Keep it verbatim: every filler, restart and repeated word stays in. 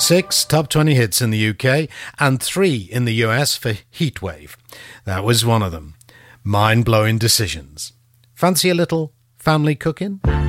Six top twenty hits in the U K and three in the U S for Heatwave. That was one of them. Mind-blowing decisions. Fancy a little family cooking?